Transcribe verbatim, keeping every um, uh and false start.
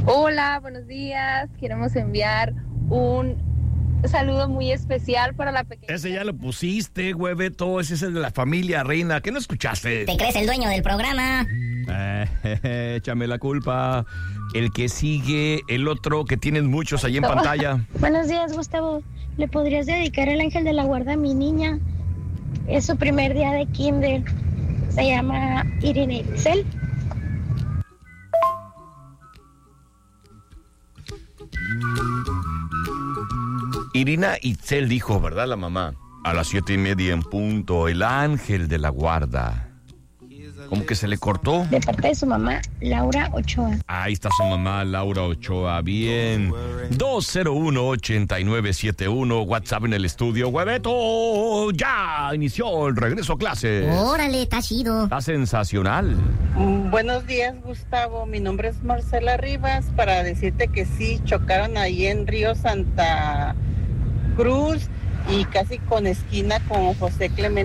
Hola, buenos días. Queremos enviar un saludo muy especial para la pequeña. Ese ya lo pusiste, güey, Beto. Ese es el de la familia Reina. ¿Qué no escuchaste? ¿Te crees el dueño del programa? Eh, échame la culpa. El que sigue, el otro que tienen muchos ahí en pantalla. Buenos días, Gustavo. ¿Le podrías dedicar el ángel de la guarda a mi niña? Es su primer día de kinder. Se llama Irene Itzel. Irina Itzel dijo, ¿verdad, la mamá? A las siete y media en punto, el ángel de la guarda. ¿Cómo que se le cortó? De parte de su mamá, Laura Ochoa. Ahí está su mamá, Laura Ochoa. Bien. dos cero uno, ocho nueve siete uno. WhatsApp en el estudio. ¡Hueveto! ¡Ya! Inició el regreso a clase. Órale, está chido. Está sensacional. Mm, Buenos días, Gustavo. Mi nombre es Marcela Rivas. Para decirte que sí, chocaron ahí en Río Santa Cruz y casi con esquina con José Clemente.